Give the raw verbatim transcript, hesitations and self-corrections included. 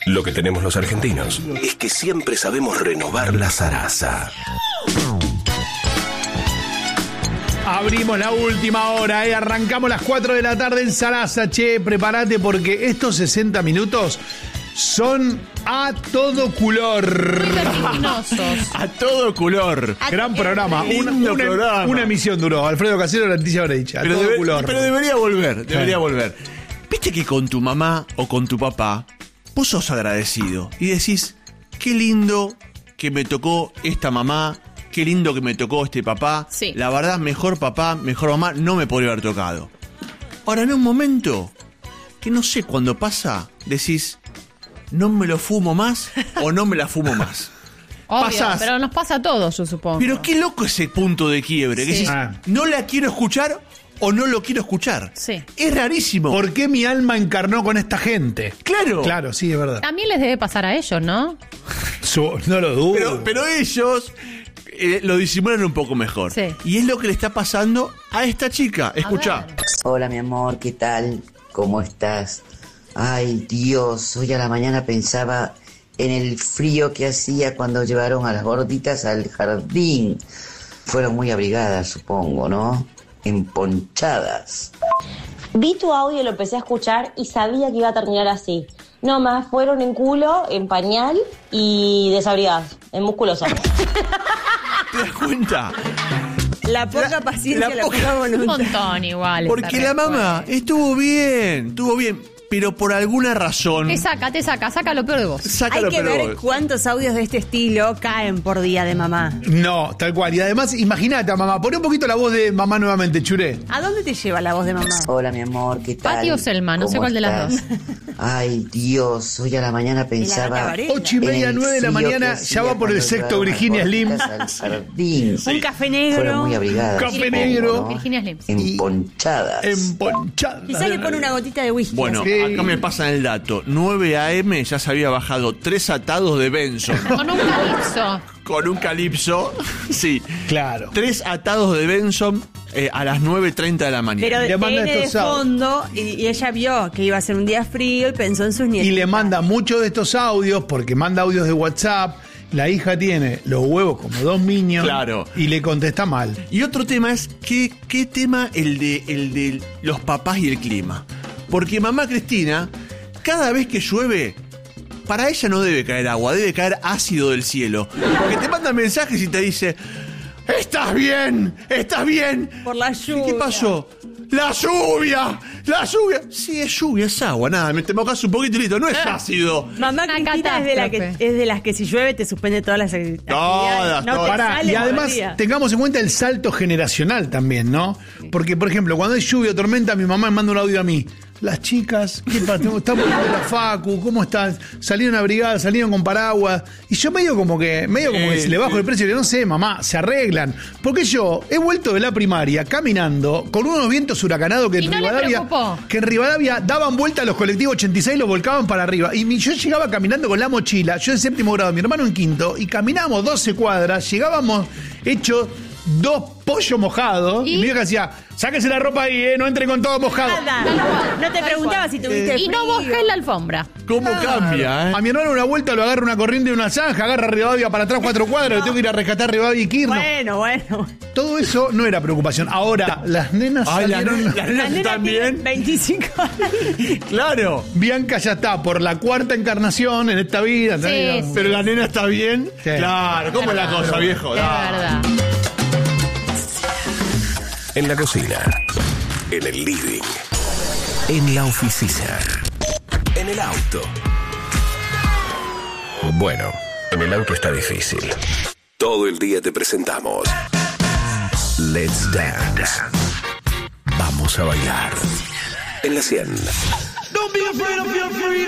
Lo que tenemos los argentinos es que siempre sabemos renovar la zaraza. Abrimos la última hora, eh. Arrancamos las cuatro de la tarde en Zaraza. Che, prepárate porque estos sesenta minutos son a todo color. A todo color. Gran programa. Una, Lindo una, programa. una emisión duró. Alfredo Casero, Leticia Brecha. A Pero, todo debe- color. pero debería volver, debería volver. Viste que con tu mamá o con tu papá, vos sos agradecido y decís, qué lindo que me tocó esta mamá, qué lindo que me tocó este papá. Sí. La verdad, mejor papá, mejor mamá, no me podría haber tocado. Ahora, en un momento, que no sé cuándo pasa, decís, no me lo fumo más o no me la fumo más. Obvio, Pasás. pero nos pasa a todos, yo supongo. Pero qué loco ese punto de quiebre, que Sí. decís, Ah. no la quiero escuchar o no lo quiero escuchar. Sí. Es rarísimo. ¿Por qué mi alma encarnó con esta gente? Claro. Claro, sí, es verdad. También les debe pasar a ellos, ¿no? Su- no lo dudo. Pero, pero ellos eh, lo disimulan un poco mejor. Sí. Y es lo que le está pasando a esta chica. Escuchá. ver. Hola mi amor, ¿qué tal? ¿Cómo estás? Ay Dios, hoy a la mañana pensaba en el frío que hacía cuando llevaron a las gorditas al jardín. Fueron muy abrigadas, supongo, ¿no? Emponchadas. Vi tu audio, lo empecé a escuchar y sabía que iba a terminar así. No más, fueron en culo, en pañal y desabrigadas, en musculosa. ¿Te das cuenta? La poca La- paciencia, la la, poca- poca Un voluntad. montón igual. Porque esta la mamá respuesta. estuvo bien, estuvo bien, pero por alguna razón Te saca, te saca, saca lo peor de vos. saca Hay lo que peor. ver cuántos audios de este estilo caen por día de mamá. No, tal cual. Y además, imagínate a mamá. Poné un poquito la voz de mamá nuevamente, Churé. ¿A dónde te lleva la voz de mamá? Hola mi amor, ¿qué tal? Pati o Selma, no sé ¿Cómo cuál de las estás? Ay Dios, hoy a la mañana pensaba Varela. Ocho y media, en el nueve de la frío mañana, que ya hacía va por el cuando sexto llevaron Virginia las Slim. gorditas al jardín. Un café negro. Fueron muy abrigadas. Café supongo, negro. ¿no? Virginia Slim. Emponchadas. Emponchada. Quizá le pone una gotita de whisky. Bueno, así. Sí. acá me pasan el dato. nueve a eme ya se había bajado tres atados de Benson. Con un calipso. Con un calipso. Sí. Claro. Tres atados de Benson eh, a las nueve treinta de la mañana. Pero Le manda viene de estos audios. fondo y, y ella vio que iba a ser un día frío y pensó en sus nietos. Y le manda muchos de estos audios porque manda audios de WhatsApp. La hija tiene los huevos como dos niños. Claro. Y le contesta mal. Y otro tema es, ¿qué, qué tema el de, el de los papás y el clima? Porque mamá Cristina, cada vez que llueve, para ella no debe caer agua, debe caer ácido del cielo. Porque te manda mensajes y te dice, ¿estás bien? ¿Estás bien? Por la ¿Y lluvia. qué pasó? ¡La lluvia! ¡La lluvia! Sí, es lluvia, es agua, nada, me te mojas un poquito y listo, no es ácido. Mamá Una Cristina es de, la que, catástrofe. es de las que si llueve te suspende todas las actividades. Todas, no te todas. Pará, sale y por además día. tengamos en cuenta el salto generacional también, ¿no? Porque, por ejemplo, cuando hay lluvia o tormenta, mi mamá me manda un audio a mí. Las chicas, ¿qué pasa? Estamos en la facu, ¿cómo están? Salieron abrigadas, salieron con paraguas. Y yo medio como que, medio como que Eh, si le bajo sí. el precio, le digo, no sé, mamá, se arreglan. Porque yo he vuelto de la primaria caminando con unos vientos huracanados que ¿Y en no le Rivadavia, preocupó? que en Rivadavia daban vuelta a los colectivos ochenta y seis y los volcaban para arriba. Y mi- yo llegaba caminando con la mochila, yo en séptimo grado, mi hermano en quinto, y caminábamos doce cuadras, llegábamos hechos dos pollos mojados. Y, ¿Y? mi vieja decía, sáquese la ropa ahí, eh, no entre con todo mojado. Nada. Tal cual, No te tal preguntaba cual. si tuviste Y no frío. mojé la alfombra. ¿Cómo cambia, eh? A mi hermano una vuelta lo agarra una corriente de una zanja, agarra Rivadavia para atrás cuatro cuadras, lo tengo que ir a rescatar Rivadavia y Quirno. Bueno, bueno. Todo eso no era preocupación. Ahora, las nenas Ay, las salieron... nenas- las nenas La nena están tiene bien. veinticinco años. Claro. Bianca ya está por la cuarta encarnación en esta vida. Sí, ¿sabes? sí. Pero la nena está bien. Sí. Claro, ¿cómo es la verdad. cosa, viejo? Es Ah. verdad. En la cocina, en el living, en la oficina, en el auto. Bueno, en el auto está difícil. Todo el día te presentamos Let's Dance. Vamos a bailar. En la cien.